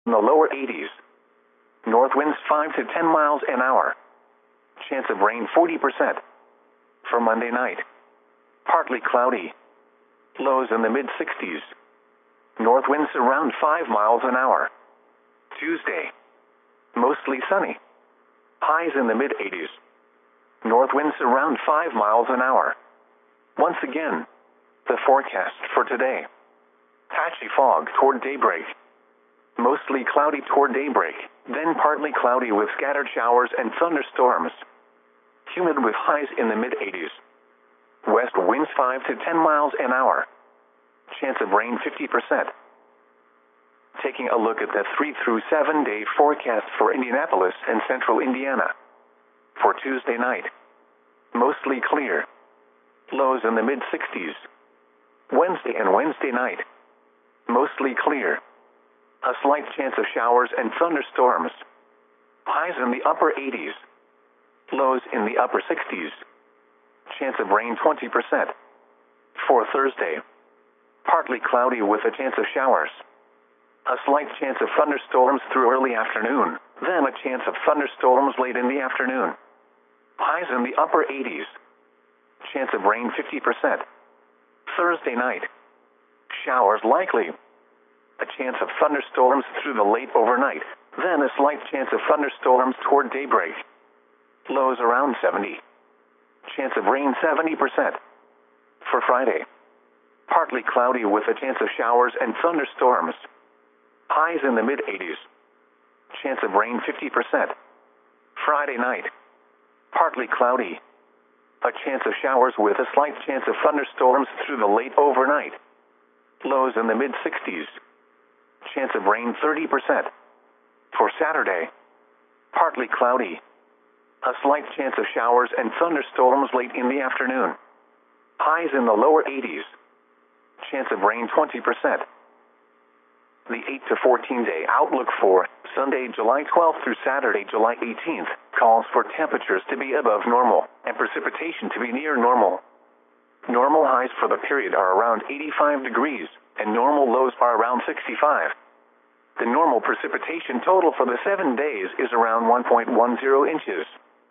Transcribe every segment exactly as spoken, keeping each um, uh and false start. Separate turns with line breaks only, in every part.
In the lower eighties. North winds five to ten miles an hour. Chance of rain forty percent. For Monday night. Partly cloudy. Lows in the mid sixties. North winds around five miles an hour. Tuesday. Mostly sunny. Highs in the mid eighties. North winds around five miles an hour. Once again, the forecast for today. Patchy fog toward daybreak. Mostly cloudy toward daybreak, then partly cloudy with scattered showers and thunderstorms. Humid with highs in the mid eighties. West winds five to ten miles an hour. Chance of rain fifty percent. Taking a look at the three through seven day forecast for Indianapolis and central Indiana. For Tuesday night. Mostly clear. Lows in the mid sixties. Wednesday and Wednesday night. Mostly clear. A slight chance of showers and thunderstorms. Highs in the upper eighties. Lows in the upper sixties. Chance of rain twenty percent. For Thursday. Partly cloudy with a chance of showers. A slight chance of thunderstorms through early afternoon, then a chance of thunderstorms late in the afternoon. Highs in the upper eighties. Chance of rain fifty percent. Thursday night. Showers likely. A chance of thunderstorms through the late overnight, then a slight chance of thunderstorms toward daybreak. Lows around seventy. Chance of rain seventy percent. For Friday. Partly cloudy with a chance of showers and thunderstorms. Highs in the mid eighties. Chance of rain fifty percent. Friday night. Partly cloudy. A chance of showers with a slight chance of thunderstorms through the late overnight. Lows in the mid sixties. Chance of rain thirty percent. For Saturday. Partly cloudy. A slight chance of showers and thunderstorms late in the afternoon. Highs in the lower eighties. Chance of rain twenty percent. The eight to fourteen day outlook for Sunday, July twelfth through Saturday, July eighteenth, calls for temperatures to be above normal and precipitation to be near normal. Normal highs for the period are around eighty-five degrees, and normal lows are around sixty-five. The normal precipitation total for the seven days is around one point one zero inches.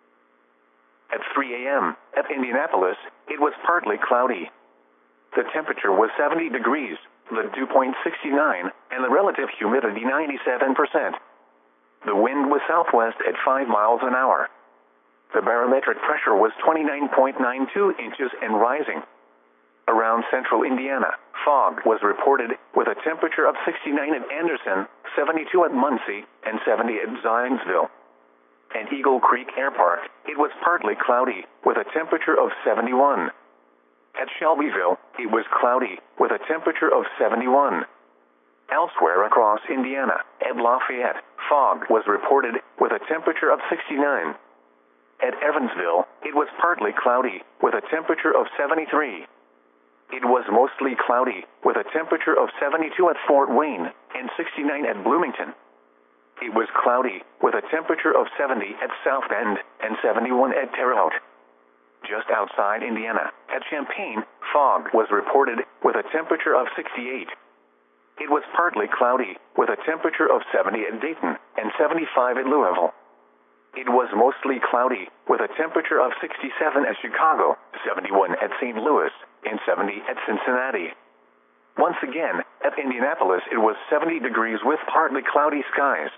At three a m at Indianapolis, it was partly cloudy. The temperature was seventy degrees, the dew point sixty-nine, and the relative humidity ninety-seven percent. The wind was southwest at five miles an hour. The barometric pressure was twenty-nine point nine two inches and rising. Around central Indiana, fog was reported with a temperature of sixty-nine at Anderson, seventy-two at Muncie, and seventy at Zionsville. At Eagle Creek Air Park, it was partly cloudy with a temperature of seventy-one. At Shelbyville, it was cloudy with a temperature of seventy-one. Elsewhere across Indiana, at Lafayette, fog was reported with a temperature of sixty-nine. At Evansville, it was partly cloudy with a temperature of seventy-three. It was mostly cloudy with a temperature of seventy-two at Fort Wayne and sixty-nine at Bloomington. It was cloudy with a temperature of seventy at South Bend and seventy-one at Terre Haute. Just outside Indiana, at Champaign, fog was reported with a temperature of sixty-eight. It was partly cloudy with a temperature of seventy at Dayton and seventy-five at Louisville. It was mostly cloudy with a temperature of sixty-seven at Chicago, seventy-one at Saint Louis, and seventy at Cincinnati. Once again, at Indianapolis it was seventy degrees with partly cloudy skies.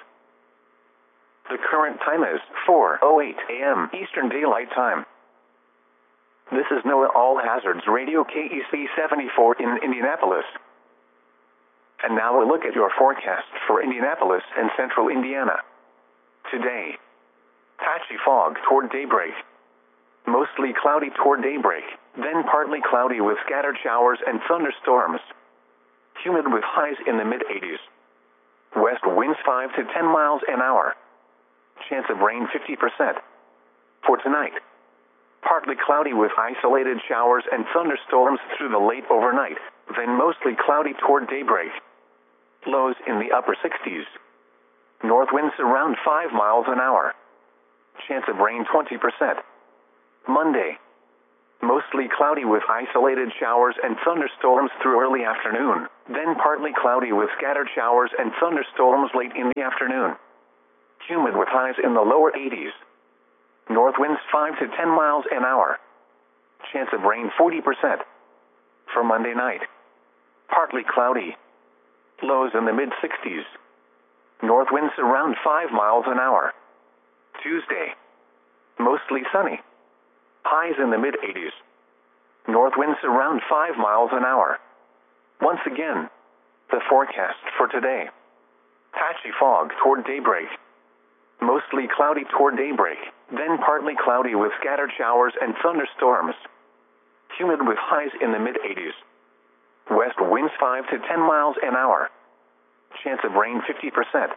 The current time is four oh eight a m Eastern Daylight Time. This is NOAA All Hazards Radio K E C seventy-four in Indianapolis. And now a look at your forecast for Indianapolis and central Indiana. Today. Patchy fog toward daybreak. Mostly cloudy toward daybreak, then partly cloudy with scattered showers and thunderstorms. Humid with highs in the mid eighties. West winds five to ten miles an hour. Chance of rain fifty percent. For tonight. Partly cloudy with isolated showers and thunderstorms through the late overnight, then mostly cloudy toward daybreak. Lows in the upper sixties. North winds around five miles an hour. Chance of rain twenty percent. Monday. Mostly cloudy with isolated showers and thunderstorms through early afternoon, then partly cloudy with scattered showers and thunderstorms late in the afternoon. Humid with highs in the lower eighties. North winds five to ten miles an hour. Chance of rain forty percent. For Monday night, partly cloudy. Lows in the mid-sixties. North winds around five miles an hour. Tuesday, mostly sunny. Highs in the mid-eighties. North winds around five miles an hour. Once again, the forecast for today. Patchy fog toward daybreak. Mostly cloudy toward daybreak, then partly cloudy with scattered showers and thunderstorms. Humid with highs in the mid-eighties. West winds five to ten miles an hour. Chance of rain fifty percent.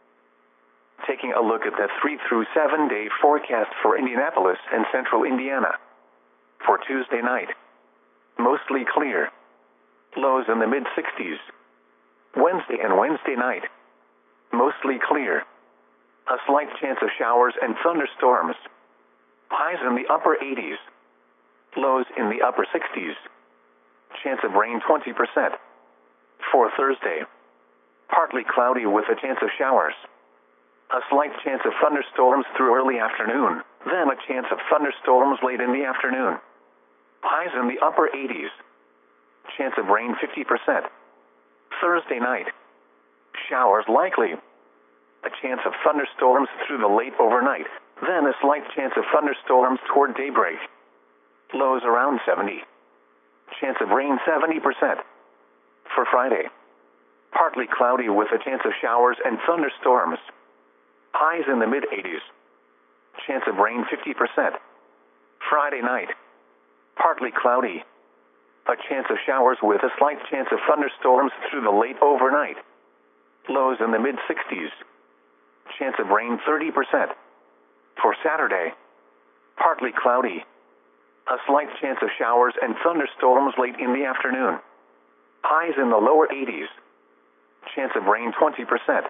Taking a look at the three through seven day forecast for Indianapolis and central Indiana. For Tuesday night, mostly clear. Lows in the mid-sixties. Wednesday and Wednesday night, mostly clear. A slight chance of showers and thunderstorms. Highs in the upper eighties. Lows in the upper sixties. Chance of rain twenty percent. For Thursday, partly cloudy with a chance of showers. A slight chance of thunderstorms through early afternoon, then a chance of thunderstorms late in the afternoon. Highs in the upper eighties. Chance of rain fifty percent. Thursday night, showers likely. A chance of thunderstorms through the late overnight, then a slight chance of thunderstorms toward daybreak. Lows around seventy. Chance of rain seventy percent. For Friday, partly cloudy with a chance of showers and thunderstorms. Highs in the mid-eighties. Chance of rain fifty percent. Friday night, partly cloudy. A chance of showers with a slight chance of thunderstorms through the late overnight. Lows in the mid-sixties. Chance of rain thirty percent. For Saturday, partly cloudy. A slight chance of showers and thunderstorms late in the afternoon. Highs in the lower eighties. Chance of rain twenty percent.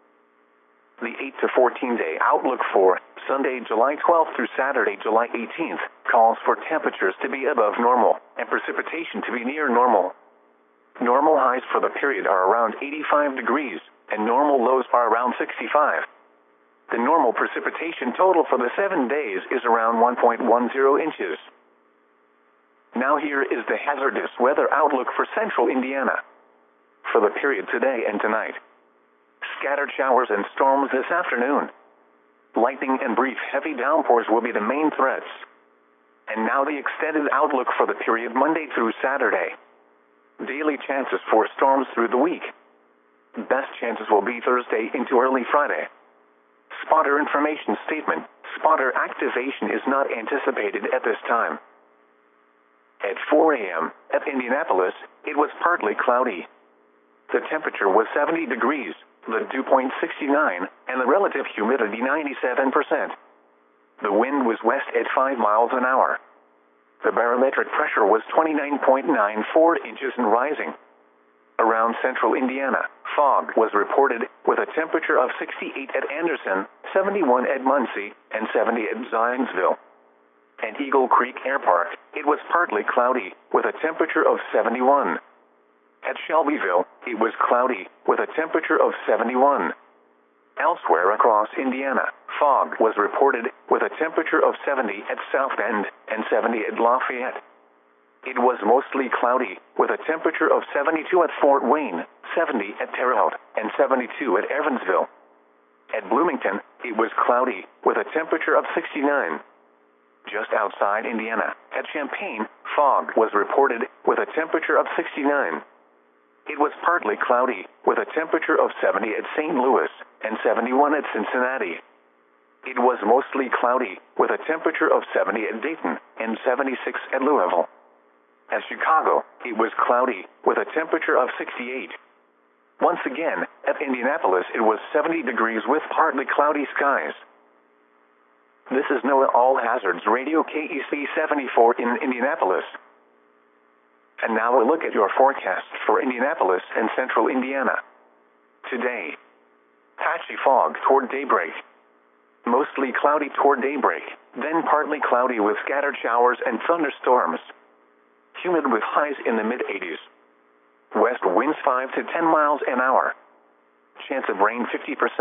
The eight to fourteen day outlook for Sunday, July twelfth through Saturday, July eighteenth, calls for temperatures to be above normal and precipitation to be near normal. Normal highs for the period are around eighty-five degrees, and normal lows are around sixty-five. The normal precipitation total for the seven days is around one point one zero inches. Now here is the hazardous weather outlook for central Indiana. For the period today and tonight. Scattered showers and storms this afternoon. Lightning and brief heavy downpours will be the main threats. And now the extended outlook for the period Monday through Saturday. Daily chances for storms through the week. Best chances will be Thursday into early Friday. Spotter information statement. Spotter activation is not anticipated at this time. At four A M at Indianapolis, it was partly cloudy. The temperature was seventy degrees, the dew point sixty-nine, and the relative humidity ninety-seven percent. The wind was west at five miles an hour. The barometric pressure was twenty-nine point nine four inches and rising. Around central Indiana, fog was reported with a temperature of sixty-eight at Anderson, seventy-one at Muncie, and seventy at Zionsville. At Eagle Creek Air Park, it was partly cloudy with a temperature of seventy-one. At Shelbyville, it was cloudy with a temperature of seventy-one. Elsewhere across Indiana, fog was reported with a temperature of seventy at South Bend and seventy at Lafayette. It was mostly cloudy with a temperature of seventy-two at Fort Wayne, seventy at Terre Haute, and seventy-two at Evansville. At Bloomington, it was cloudy with a temperature of sixty-nine. Just outside Indiana, at Champaign, fog was reported with a temperature of sixty-nine. It was partly cloudy with a temperature of seventy at Saint Louis and seventy-one at Cincinnati. It was mostly cloudy with a temperature of seventy at Dayton and seventy-six at Louisville. At Chicago, it was cloudy with a temperature of sixty-eight. Once again, at Indianapolis, it was seventy degrees with partly cloudy skies. This is NOAA All Hazards Radio K E C seventy-four in Indianapolis. And now a look at your forecast for Indianapolis and central Indiana. Today, patchy fog toward daybreak. Mostly cloudy toward daybreak, then partly cloudy with scattered showers and thunderstorms. Humid with highs in the mid-eighties. West winds five to ten miles an hour. Chance of rain fifty percent.